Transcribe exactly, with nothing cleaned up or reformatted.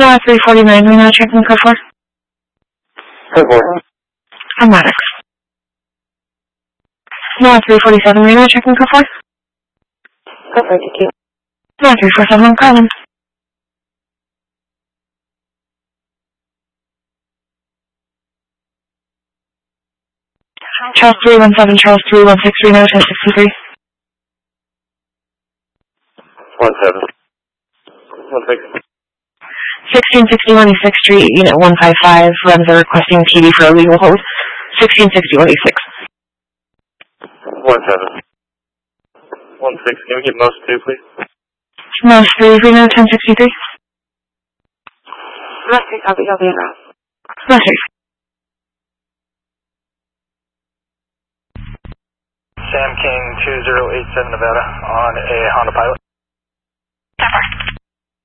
No, three forty-nine, we know checking code four. Code four. I'm Maddox. No, three forty-seven, we know checking code four. Code four, thank you. No, three forty-seven, I'm calling. Charles three one seven, Charles three one six, we know ten sixty-three. One seven. One six. sixteen sixty-one East sixth Street, Unit one five five, Rems are requesting T V for a legal hold. sixteen sixty-one East sixth. One seven. One six. Can we get most two, please? Most three, we know ten sixty-three. Most three, copy, copy, address. Most three. Sam King two zero eight seven Nevada on a Honda Pilot. That part.